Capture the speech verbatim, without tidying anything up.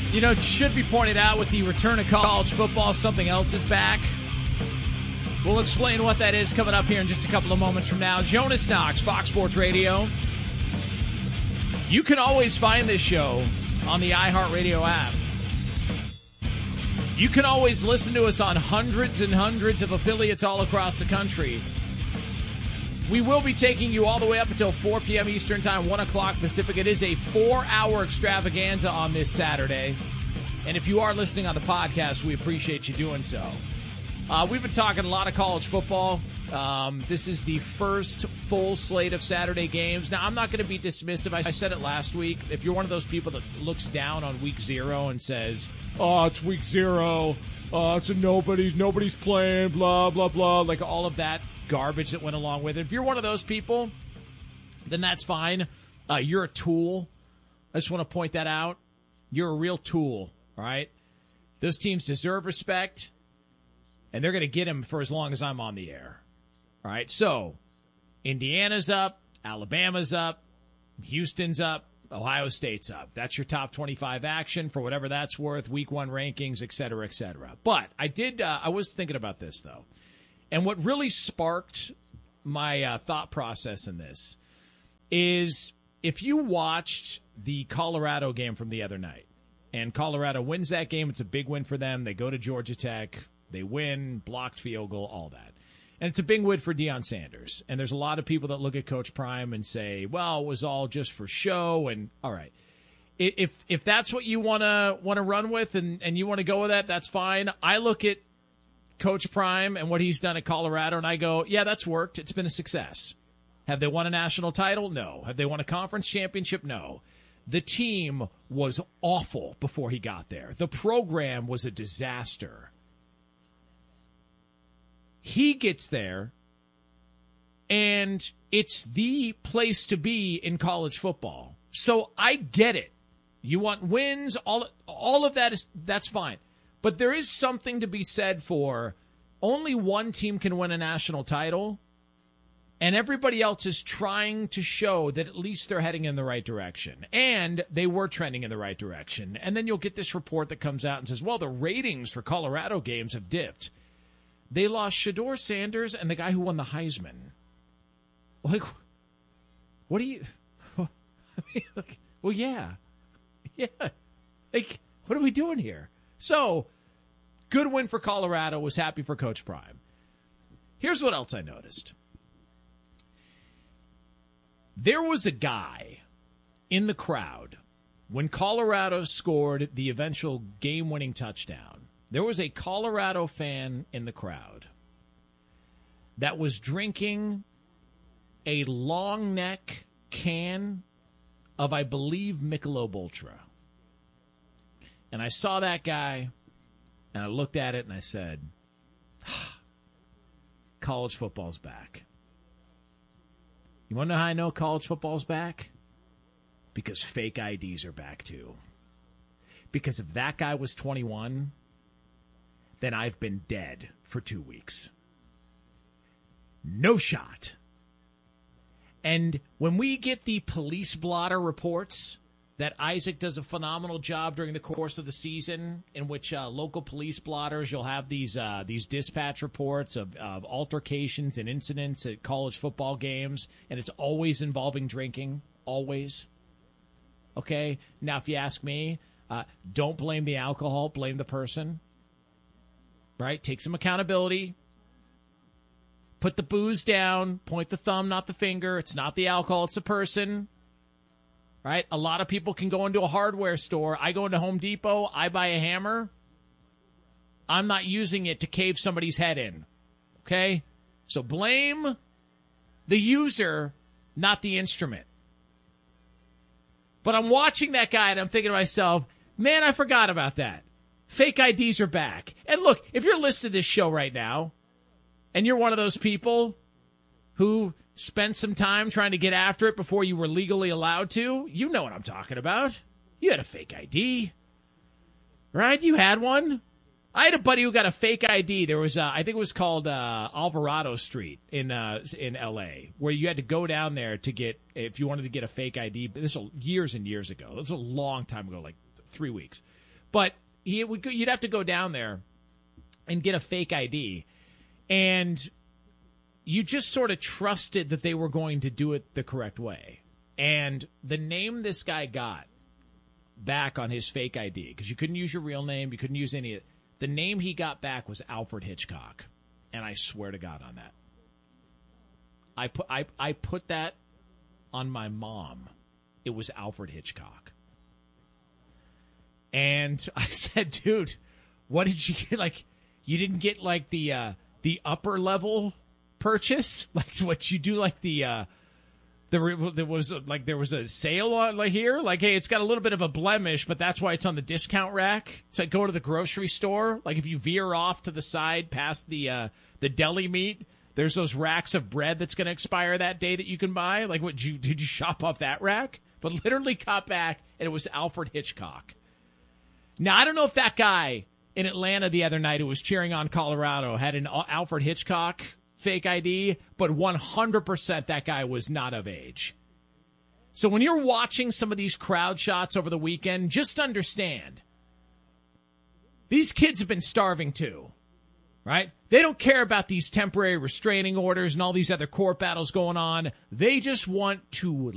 You know, it should be pointed out with the return of college football, something else is back. We'll explain what that is coming up here in just a couple of moments from now. Jonas Knox, Fox Sports Radio. You can always find this show on the iHeartRadio app. You can always listen to us on hundreds and hundreds of affiliates all across the country. We will be taking you all the way up until four p.m. Eastern Time, one o'clock Pacific. It is a four-hour extravaganza on this Saturday. And if you are listening on the podcast, we appreciate you doing so. Uh, we've been talking a lot of college football. Um, this is the first full slate of Saturday games. Now, I'm not going to be dismissive. I, I said it last week. If you're one of those people that looks down on week zero and says, oh, it's week zero, oh, it's a nobody's, nobody's playing, blah, blah, blah, like all of that garbage that went along with it. If you're one of those people, then that's fine. Uh, you're a tool. I just want to point that out. You're a real tool, all right? Those teams deserve respect, and they're going to get him for as long as I'm on the air. All right, so Indiana's up, Alabama's up, Houston's up, Ohio State's up. That's your top twenty-five action for whatever that's worth, week one rankings, et cetera, et cetera. But I did, uh, I was thinking about this, though. And what really sparked my uh, thought process in this is if you watched the Colorado game from the other night, and Colorado wins that game, it's a big win for them. They go to Georgia Tech, they win, blocked field goal, all that. And it's a big win for Deion Sanders. And there's a lot of people that look at Coach Prime and say, well, it was all just for show. And all right, if if that's what you want to want to run with and, and you want to go with that, that's fine. I look at Coach Prime and what he's done at Colorado, and I go, yeah, that's worked. It's been a success. Have they won a national title? No. Have they won a conference championship? No. The team was awful before he got there. The program was a disaster. He gets there, and it's the place to be in college football. So I get it. You want wins, all all of that is that's fine. But there is something to be said for only one team can win a national title, and everybody else is trying to show that at least they're heading in the right direction. And they were trending in the right direction. And then you'll get this report that comes out and says, well, the ratings for Colorado games have dipped. They lost Shedeur Sanders and the guy who won the Heisman. Like, what do you... I mean, like, well, yeah. Yeah. Like, what are we doing here? So, good win for Colorado. Was happy for Coach Prime. Here's what else I noticed. There was a guy in the crowd when Colorado scored the eventual game-winning touchdown. There was a Colorado fan in the crowd that was drinking a long neck can of, I believe, Michelob Ultra. And I saw that guy, and I looked at it, and I said, college football's back. You want to know how I know college football's back? Because fake I Ds are back, too. Because if that guy was twenty-one, then I've been dead for two weeks. No shot. And when we get the police blotter reports that Isaac does a phenomenal job during the course of the season, in which uh, local police blotters, you'll have these uh, these dispatch reports of, of altercations and incidents at college football games, and it's always involving drinking, always. Okay? Now, if you ask me, uh, don't blame the alcohol, blame the person. Right? Take some accountability. Put the booze down, point the thumb, not the finger. It's not the alcohol, it's the person. Right? A lot of people can go into a hardware store. I go into Home Depot. I buy a hammer. I'm not using it to cave somebody's head in. Okay? So blame the user, not the instrument. But I'm watching that guy and I'm thinking to myself, man, I forgot about that. Fake I Ds are back. And look, if you're listening to this show right now and you're one of those people who spent some time trying to get after it before you were legally allowed to, you know what I'm talking about. You had a fake I D, right? You had one. I had a buddy who got a fake I D. There was, uh, I think it was called uh, Alvarado Street in uh, in L A, where you had to go down there to get, if you wanted to get a fake I D. But this was years and years ago. This was a long time ago, like three weeks. But he would go, you'd have to go down there and get a fake I D. And you just sort of trusted that they were going to do it the correct way. And the name this guy got back on his fake I D, because you couldn't use your real name, you couldn't use any of it. The name he got back was Alfred Hitchcock. And I swear to God on that. I put I, I put that on my mom. It was Alfred Hitchcock. And I said, dude, what did you get? Like, you didn't get like the uh, the upper level purchase? Like what you do, like the uh, the there was like there was a sale on like here, like, hey, it's got a little bit of a blemish, but that's why it's on the discount rack. It's like go to the grocery store. Like if you veer off to the side past the uh, the deli meat, there's those racks of bread that's going to expire that day that you can buy. Like, what, did you, did you shop off that rack? But literally got back, and it was Alfred Hitchcock. Now, I don't know if that guy in Atlanta the other night who was cheering on Colorado had an Alfred Hitchcock fake I D, but one hundred percent that guy was not of age. So when you're watching some of these crowd shots over the weekend, just understand, these kids have been starving too. Right? They don't care about these temporary restraining orders and all these other court battles going on. They just want to